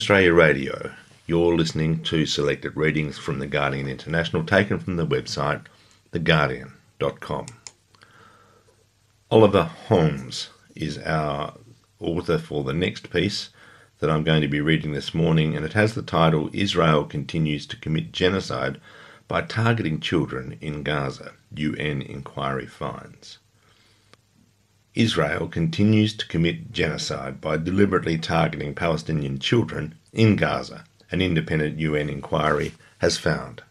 Australia Radio. You're listening to selected readings from The Guardian International taken from the website theguardian.com. Oliver Holmes is our author for the next piece that I'm going to be reading this morning, and it has the title Israel Continues to Commit Genocide by Targeting Children in Gaza, UN Inquiry Finds. Israel continues to commit genocide by deliberately targeting Palestinian children in Gaza, an independent UN inquiry has found.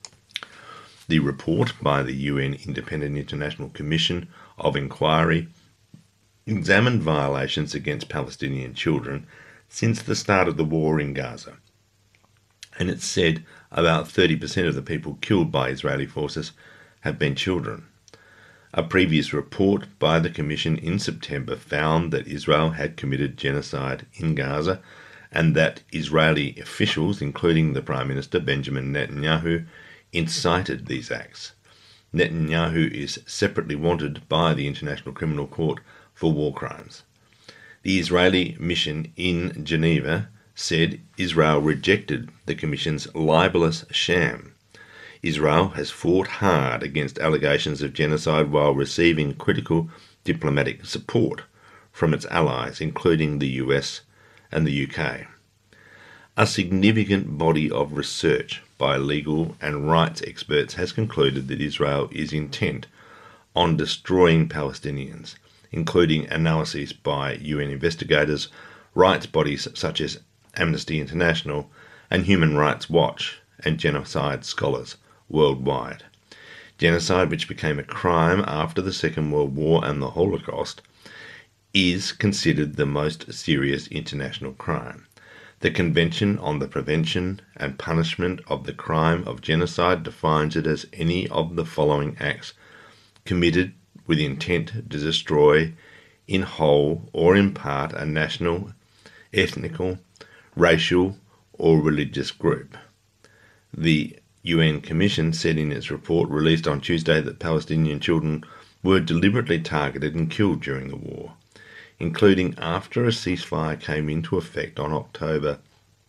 The report by the UN Independent International Commission of Inquiry examined violations against Palestinian children since the start of the war in Gaza, and it said about 30% of the people killed by Israeli forces have been children. A previous report by the Commission in September found that Israel had committed genocide in Gaza and that Israeli officials, including the Prime Minister Benjamin Netanyahu, incited these acts. Netanyahu is separately wanted by the International Criminal Court for war crimes. The Israeli mission in Geneva said Israel rejected the Commission's libelous sham. Israel has fought hard against allegations of genocide while receiving critical diplomatic support from its allies, including the US and the UK. A significant body of research by legal and rights experts has concluded that Israel is intent on destroying Palestinians, including analyses by UN investigators, rights bodies such as Amnesty International and Human Rights Watch, and genocide scholars worldwide. Genocide, which became a crime after the Second World War and the Holocaust, is considered the most serious international crime. The Convention on the Prevention and Punishment of the Crime of Genocide defines it as any of the following acts committed with intent to destroy in whole or in part a national, ethnic, racial or religious group. The UN Commission said in its report released on Tuesday that Palestinian children were deliberately targeted and killed during the war, including after a ceasefire came into effect on October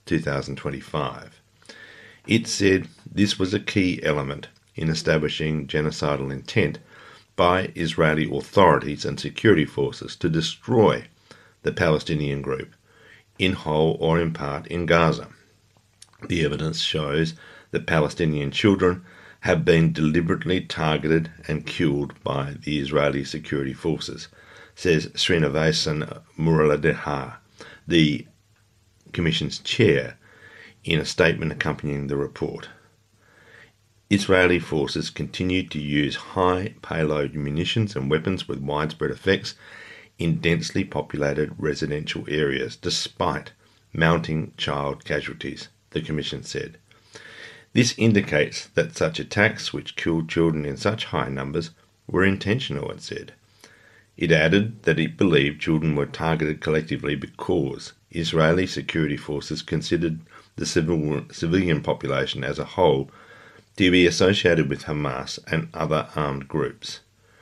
2025. It said this was a key element in establishing genocidal intent by Israeli authorities and security forces to destroy the Palestinian group, in whole or in part, in Gaza. The evidence shows that Palestinian children have been deliberately targeted and killed by the Israeli security forces, says Srinivasan Muralidhar, the Commission's chair, in a statement accompanying the report. Israeli forces continue to use high payload munitions and weapons with widespread effects in densely populated residential areas, despite mounting child casualties, the Commission said. This indicates that such attacks, which killed children in such high numbers, were intentional, it said. It added that it believed children were targeted collectively because Israeli security forces considered the civilian population as a whole to be associated with Hamas and other armed groups.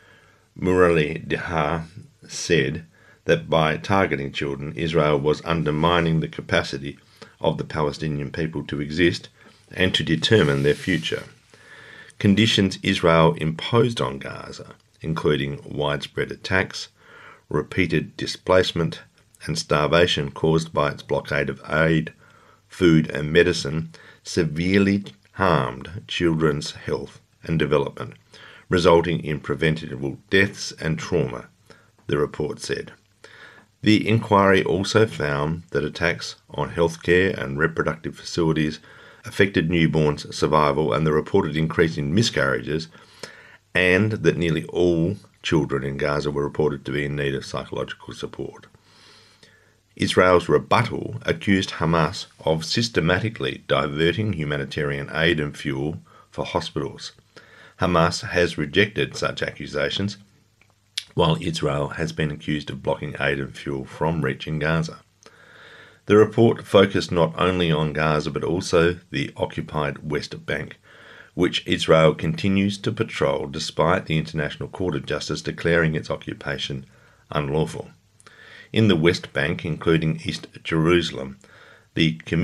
Muralidhar said that by targeting children, Israel was undermining the capacity of the Palestinian people to exist and to determine their future. Conditions Israel imposed on Gaza, including widespread attacks, repeated displacement, and starvation caused by its blockade of aid, food and medicine, severely harmed children's health and development, resulting in preventable deaths and trauma, the report said. The inquiry also found that attacks on healthcare and reproductive facilities affected newborns' survival and the reported increase in miscarriages, and that nearly all children in Gaza were reported to be in need of psychological support. Israel's rebuttal accused Hamas of systematically diverting humanitarian aid and fuel for hospitals. Hamas has rejected such accusations, while Israel has been accused of blocking aid and fuel from reaching Gaza. The report focused not only on Gaza but also the occupied West Bank, which Israel continues to patrol despite the International Court of Justice declaring its occupation unlawful. In the West Bank, including East Jerusalem, The